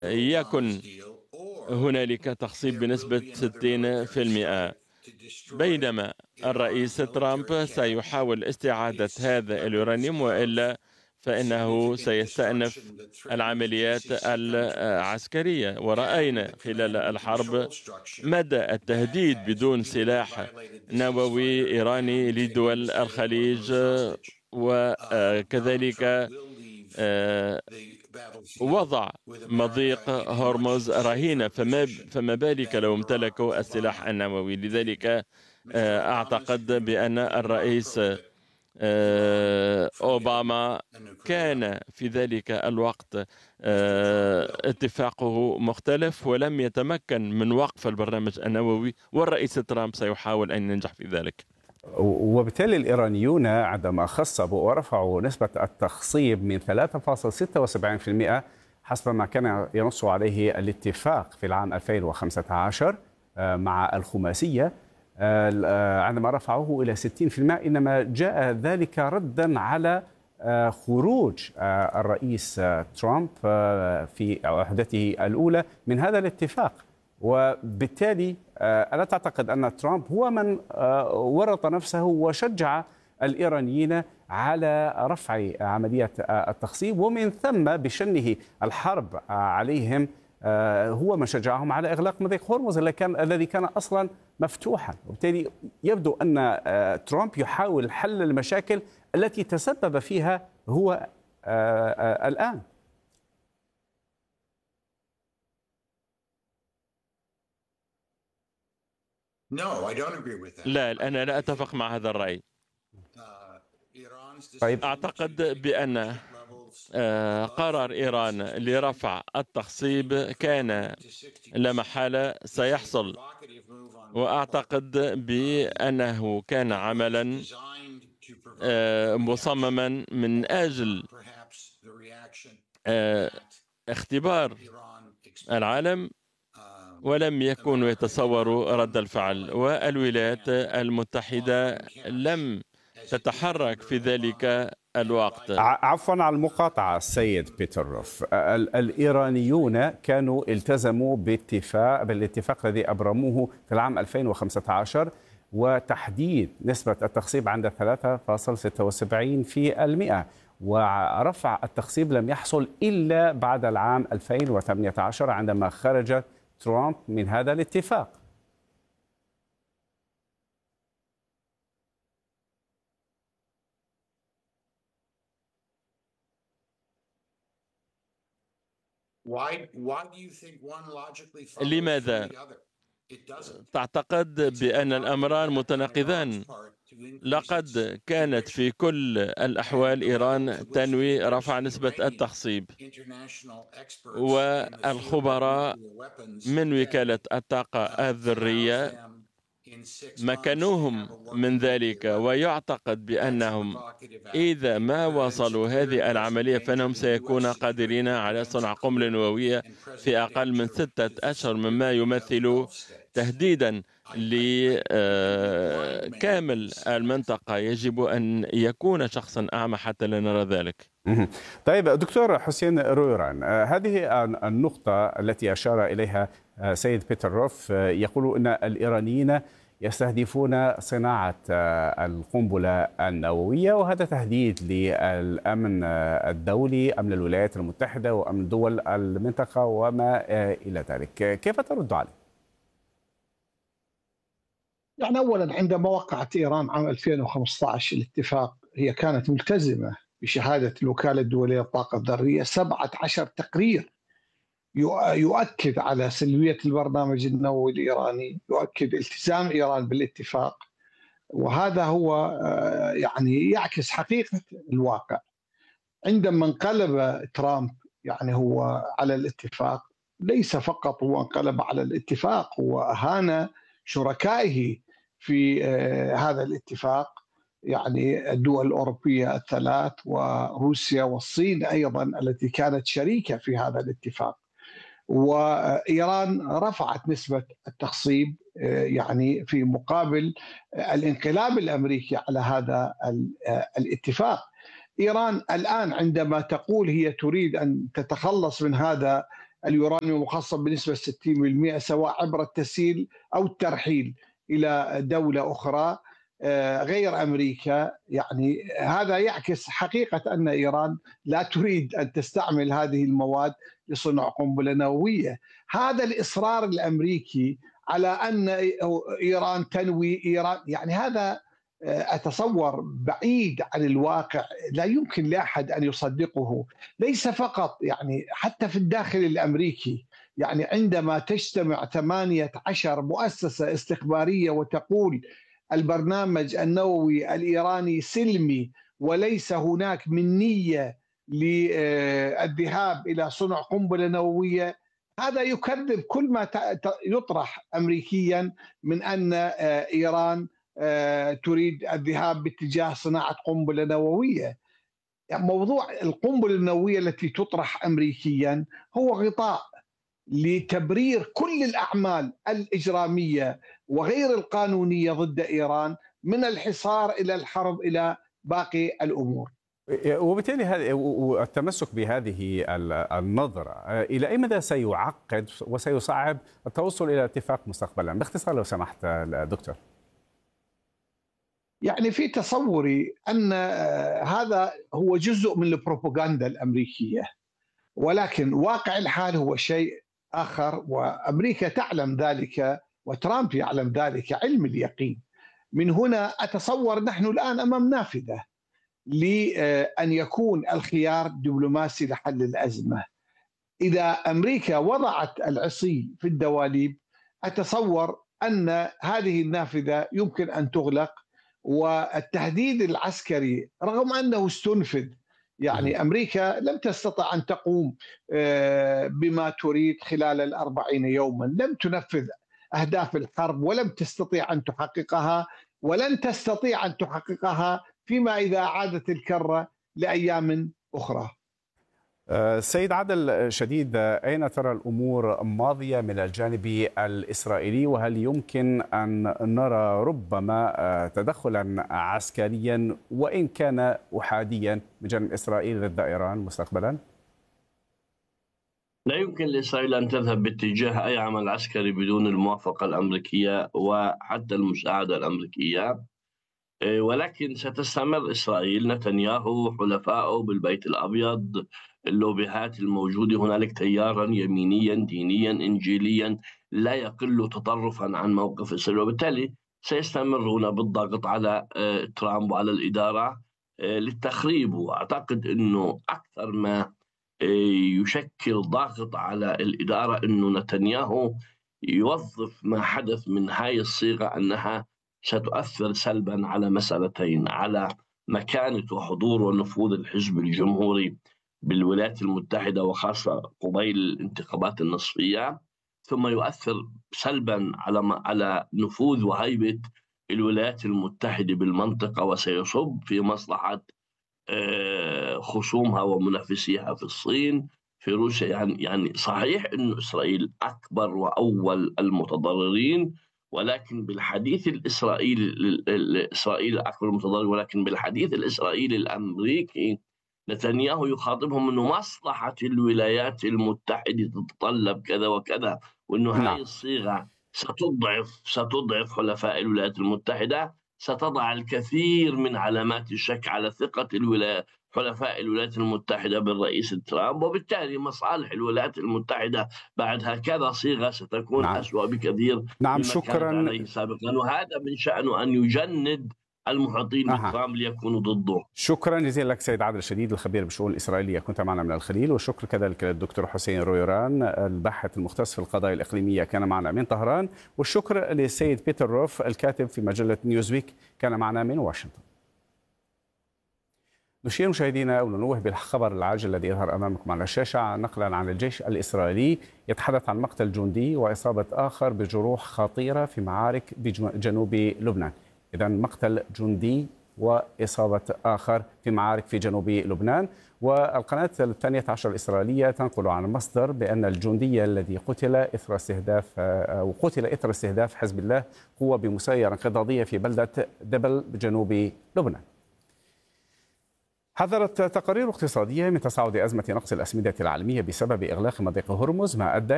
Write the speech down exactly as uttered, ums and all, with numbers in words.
يكن هنالك تخصيب بنسبة ستين بالمئة، بينما الرئيس ترامب سيحاول استعادة هذا اليورانيوم، وإلا فإنه سيستأنف العمليات العسكرية. ورأينا خلال الحرب مدى التهديد بدون سلاح نووي إيراني لدول الخليج، وكذلك وضع مضيق هرمز رهينة، فما فما بالك لو امتلكوا السلاح النووي. لذلك أعتقد بأن الرئيس أوباما كان في ذلك الوقت اتفاقه مختلف ولم يتمكن من وقف البرنامج النووي، والرئيس ترامب سيحاول أن ينجح في ذلك. وبالتالي الإيرانيون عندما خصبوا ورفعوا نسبة التخصيب من ثلاثة فاصلة ستة وسبعين بالمئة حسب ما كان ينص عليه الاتفاق في العام ألفين وخمسة عشر مع الخماسية، عندما رفعوه إلى ستين بالمئة، إنما جاء ذلك ردا على خروج الرئيس ترامب في عهدته الأولى من هذا الاتفاق. وبالتالي ألا تعتقد أن ترامب هو من ورط نفسه وشجع الإيرانيين على رفع عملية التخصيب، ومن ثم بشنه الحرب عليهم هو من شجعهم على إغلاق مضيق هرمز الذي كان أصلا مفتوحا؟ وبالتالي يبدو أن ترامب يحاول حل المشاكل التي تسبب فيها هو الآن. لا، أنا لا أتفق مع هذا الرأي. طيب. أعتقد بأن قرار إيران لرفع التخصيب كان لا محالة سيحصل، وأعتقد بأنه كان عملا مصمما من أجل اختبار العالم، ولم يكونوا يتصوروا رد الفعل، والولايات المتحدة لم تتحرك في ذلك الوقت. عفوا على المقاطعة السيد بيتروف، الإيرانيون كانوا التزموا باتفاق بالاتفاق الذي أبرموه في العام ألفين وخمسة عشر وتحديد نسبة التخصيب عند ثلاثة فاصلة ستة وسبعين بالمئة، ورفع التخصيب لم يحصل إلا بعد العام ألفين وثمانية عشر عندما خرج ترامب من هذا الاتفاق. لماذا تعتقد بأن الأمران متناقضان؟ لقد كانت في كل الأحوال إيران تنوي رفع نسبة التخصيب، والخبراء من وكالة الطاقة الذرية مكنوهم من ذلك، ويعتقد بأنهم إذا ما وصلوا هذه العملية فإنهم سيكونون قادرين على صنع قنبلة نووية في أقل من ستة أشهر، مما يمثل تهديدا لكامل المنطقة. يجب أن يكون شخصا أعمى حتى لا نرى ذلك. طيب دكتور حسين رويران، هذه النقطة التي أشار إليها سيد بيتروف، يقول أن الإيرانيين يستهدفون صناعة القنبلة النووية، وهذا تهديد للأمن الدولي، أمن الولايات المتحدة وأمن دول المنطقة وما إلى ذلك. كيف ترد عليه؟ يعني أولا عندما وقعت إيران عام ألفين وخمسة عشر الاتفاق، هي كانت ملتزمة بشهادة الوكالة الدولية للطاقة الذرية سبعة عشر تقرير يؤكد على سلبية البرنامج النووي الإيراني، يؤكد التزام إيران بالاتفاق، وهذا هو يعني يعكس حقيقة الواقع. عندما انقلب ترامب يعني هو على الاتفاق، ليس فقط هو انقلب على الاتفاق، هو أهان شركائه في هذا الاتفاق، يعني الدول الأوروبية الثلاث وروسيا والصين أيضا التي كانت شريكة في هذا الاتفاق. وإيران رفعت نسبة التخصيب يعني في مقابل الانقلاب الأمريكي على هذا الاتفاق. إيران الآن عندما تقول هي تريد أن تتخلص من هذا اليورانيوم المخصب بنسبة ستين بالمئة، سواء عبر التسييل أو الترحيل إلى دولة أخرى غير أمريكا. يعني هذا يعكس حقيقة أن إيران لا تريد أن تستعمل هذه المواد لصنع قنبلة نووية. هذا الإصرار الأمريكي على أن إيران تنوي إيران، يعني هذا أتصور بعيد عن الواقع، لا يمكن لأحد أن يصدقه. ليس فقط يعني حتى في الداخل الأمريكي، يعني عندما تجتمع ثمانية عشر مؤسسة استخبارية وتقول البرنامج النووي الإيراني سلمي وليس هناك من نية للذهاب إلى صنع قنبلة نووية، هذا يكذب كل ما يطرح أمريكيا من أن إيران تريد الذهاب باتجاه صناعة قنبلة نووية. يعني موضوع القنبلة النووية التي تطرح أمريكيا هو غطاء لتبرير كل الأعمال الإجرامية وغير القانونية ضد إيران، من الحصار إلى الحرب إلى باقي الأمور. وبالتالي التمسك بهذه النظرة إلى أي مدى سيعقد وسيصعب التوصل إلى اتفاق مستقبلا؟ باختصار لو سمحت دكتور. يعني في تصوري أن هذا هو جزء من البروباغندا الأمريكية، ولكن واقع الحال هو شيء آخر، وأمريكا تعلم ذلك وترامب يعلم ذلك علم اليقين. من هنا أتصور نحن الآن أمام نافذة لأن يكون الخيار دبلوماسي لحل الأزمة. إذا أمريكا وضعت العصي في الدواليب، أتصور أن هذه النافذة يمكن أن تغلق، والتهديد العسكري رغم أنه استنفذ، يعني أمريكا لم تستطع أن تقوم بما تريد خلال الأربعين يوما، لم تنفذ أهداف الحرب ولم تستطيع أن تحققها، ولن تستطيع أن تحققها فيما إذا عادت الكرة لأيام أخرى. سيد عادل شديد، أين ترى الأمور ماضية من الجانب الإسرائيلي، وهل يمكن أن نرى ربما تدخلا عسكريا وإن كان أحاديا من جانب إسرائيل ضد إيران مستقبلا؟ لا يمكن لإسرائيل أن تذهب باتجاه أي عمل عسكري بدون الموافقة الأمريكية وحتى المساعدة الأمريكية، ولكن ستستمر إسرائيل، نتنياهو، حلفائه بالبيت الأبيض، اللوبيهات الموجودة هنالك تيارا يمينيا دينيا إنجيليا لا يقل تطرفا عن موقف إسرائيل، وبالتالي سيستمرون بالضغط على ترامب وعلى الإدارة للتخريب. وأعتقد أنه أكثر ما يشكل ضغط على الإدارة أنه نتنياهو يوظف ما حدث من هاي الصيغة، أنها ستؤثر سلبا على مسألتين: على مكانة وحضور ونفوذ الحزب الجمهوري بالولايات المتحدة وخاصة قبيل الانتخابات النصفية، ثم يؤثر سلبا على على نفوذ وهيبة الولايات المتحدة بالمنطقة، وسيصب في مصلحة خصومها ومنافسيها في الصين، في روسيا. يعني يعني صحيح أن إسرائيل أكبر وأول المتضررين، ولكن بالحديث الإسرائيلي الإسرائيلي أكبر المتضرر، ولكن بالحديث الإسرائيلي الأمريكي نتنياهو يخاطبهم أنه مصلحة الولايات المتحدة تتطلب كذا وكذا، وأنه نعم. هذه الصيغة ستضعف ستضعف حلفاء الولايات المتحدة، ستضع الكثير من علامات الشك على ثقة الولايات حلفاء الولايات المتحدة بالرئيس ترامب، وبالتالي مصالح الولايات المتحدة بعد هكذا صيغة ستكون نعم. أسوأ بكثير نعم مما شكرا كانت عليه سابقا، وهذا من شأنه أن يجند المحيطين أه. بترامب ليكونوا ضده. شكرا جزيلا لك سيد عادل شديد، الخبير بالشؤون الإسرائيلية، كنت معنا من الخليل. والشكر كذلك للدكتور حسين رويران الباحث المختص في القضايا الإقليمية، كان معنا من طهران. والشكر للسيد بيتر روف الكاتب في مجلة نيوزويك، كان معنا من واشنطن. نشير مشاهدينا وننوه بالخبر العاجل الذي يظهر أمامكم على الشاشة نقلا عن الجيش الإسرائيلي يتحدث عن مقتل جندي وإصابة آخر بجروح خطيرة في معارك بجنوب لبنان. إذا مقتل جندي وإصابة آخر في معارك في جنوب لبنان. والقناة الثانية عشر الإسرائيلية تنقل عن مصدر بأن الجندي الذي قتل إثر استهداف أو قتل إثر استهداف حزب الله قوة بمسيرة انقضاضية في بلدة دبل بجنوب لبنان. حذرت تقارير اقتصادية من تصاعد أزمة نقص الأسمدة العالمية بسبب إغلاق مضيق هرمز، ما أدى